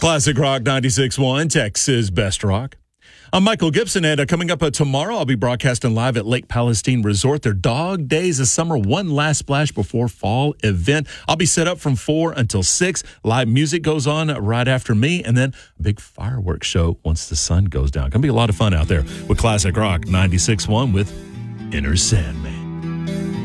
Classic Rock 96.1, Texas Best Rock. I'm Michael Gibson, and coming up tomorrow, I'll be broadcasting live at Lake Palestine Resort. Their Dog Days of Summer, one last splash before fall event. I'll be set up from 4 until 6. Live music goes on right after me, and then a big fireworks show once the sun goes down. Going to be a lot of fun out there with Classic Rock 96.1 with Inner Sin.